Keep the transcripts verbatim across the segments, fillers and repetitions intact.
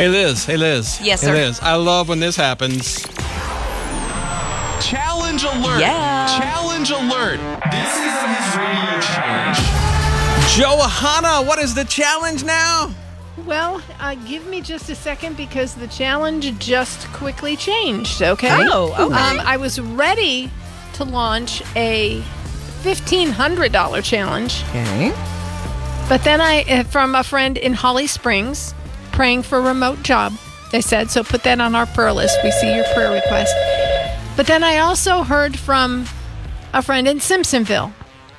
Hey, Liz. Hey, Liz. Yes, hey, sir. Liz. I love when this happens. Challenge alert. Yeah. Challenge alert. This is his radio challenge. Johanna, what is the challenge now? Well, uh, give me just a second because the challenge just quickly changed, okay? Oh, okay. Um, I was ready to launch a fifteen hundred dollars challenge. Okay. But then I, uh, from a friend in Holly Springs, praying for a remote job, they said, so put that on our prayer list. We see your prayer request. But then I also heard from a friend in Simpsonville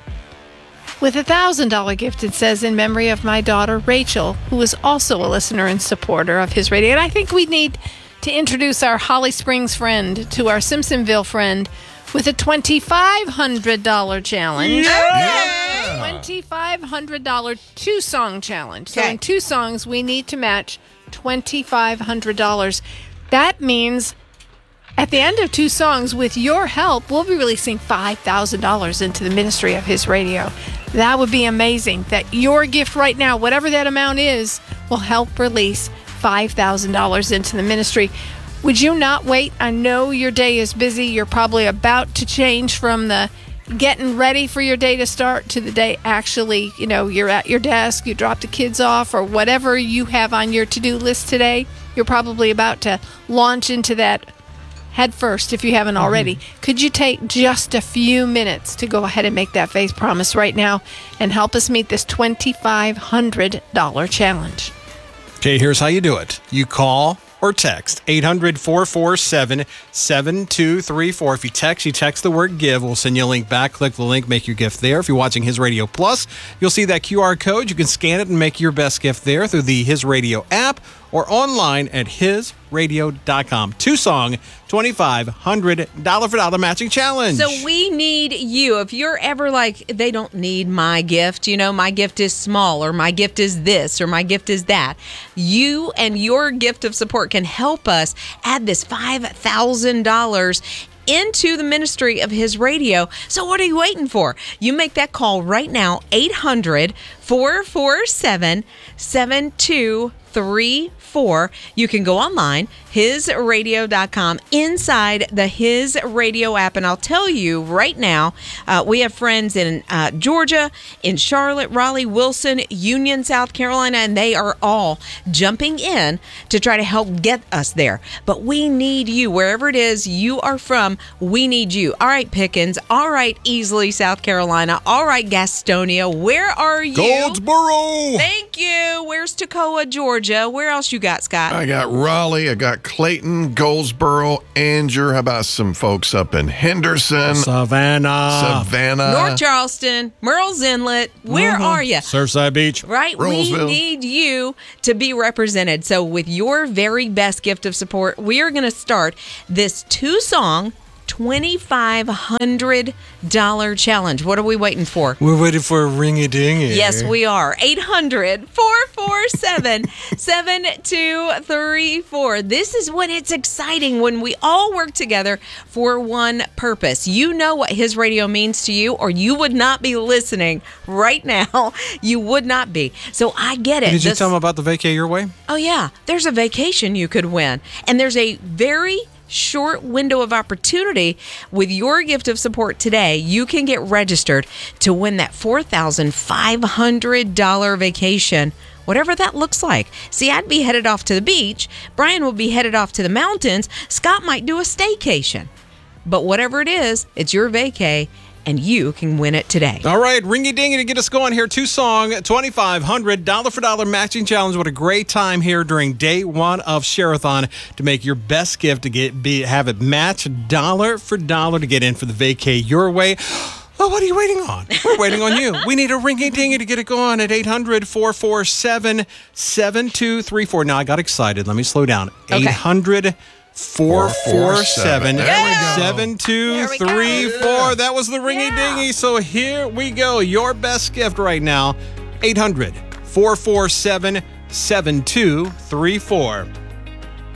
with a one thousand dollars gift, it says, in memory of my daughter, Rachel, who is also a listener and supporter of his radio. And I think we need to introduce our Holly Springs friend to our Simpsonville friend with a twenty-five hundred dollars challenge. Yeah! twenty-five hundred dollars two-song challenge. So Okay. in two songs, we need to match twenty-five hundred dollars. That means at the end of two songs, with your help, we'll be releasing five thousand dollars into the ministry of his radio. That would be amazing. That your gift right now, whatever that amount is, will help release five thousand dollars into the ministry. Would you not wait? I know your day is busy. You're probably about to change from the getting ready for your day to start to the day actually, you know, you're at your desk, you drop the kids off, or whatever you have on your to-do list today. You're probably about to launch into that head first if you haven't already. Mm-hmm. Could you take just a few minutes to go ahead and make that faith promise right now and help us meet this twenty-five hundred dollars challenge? Okay, here's how you do it. You call or text eight hundred, four four seven, seven two three four. If you text, you text the word give. We'll send you a link back. Click the link, make your gift there. If you're watching His Radio Plus, you'll see that Q R code. You can scan it and make your best gift there through the His Radio app or online at his radio dot com. Two-song, twenty-five hundred dollars for dollar matching challenge. So we need you. If you're ever like, they don't need my gift, you know, my gift is small, or my gift is this, or my gift is that. You and your gift of support can help us add this five thousand dollars into the ministry of His Radio. So what are you waiting for? You make that call right now, eight hundred, four four seven, seven two three four. You can go online, his radio dot com, inside the His Radio app. And I'll tell you right now, uh, we have friends in uh, Georgia, in Charlotte, Raleigh, Wilson, Union, South Carolina, and they are all jumping in to try to help get us there. But we need you. Wherever it is you are from, we need you. All right, Pickens. All right, Easley, South Carolina. All right, Gastonia. Where are you? Goldsboro! Thank you. Where's Toccoa, Georgia? Where else you got, Scott? I got Raleigh, I got Clayton, Goldsboro, Anger. How about some folks up in Henderson, Savannah, Savannah, North Charleston, Merle's Inlet. Where Mhm. are you? Surfside Beach. Right? Rollsville. We need you to be represented. So with your very best gift of support, we are going to start this two-song, twenty-five hundred dollars challenge. What are we waiting for? We're waiting for a ring-a-dingy. Yes, we are. eight hundred, four four seven, seven two three four. This is when it's exciting, when we all work together for one purpose. You know what His Radio means to you, or you would not be listening right now. You would not be. So I get it. Did you This- tell them about the Vacay Your Way? Oh, yeah. There's a vacation you could win. And there's a very short window of opportunity with your gift of support today. You can get registered to win that four thousand five hundred dollars vacation, whatever that looks like. See, I'd be headed off to the beach. Brian will be headed off to the mountains. Scott might do a staycation. But whatever it is, it's your vacay, and you can win it today. All right, ringy-dingy to get us going here. Two-song, twenty-five hundred dollars dollar for dollar matching challenge. What a great time here during day one of Share-a-thon to make your best gift to get be have it match dollar for dollar to get in for the Vacay Your Way. Well, what are you waiting on? We're waiting on you. We need a ringy-dingy to get it going at eight hundred, four four seven, seven two three four. Now, I got excited. Let me slow down. Okay. eight hundred, four four seven, seven two three four. That was the ringy-dingy. So here we go. Your best gift right now, eight hundred, four four seven, seven two three four.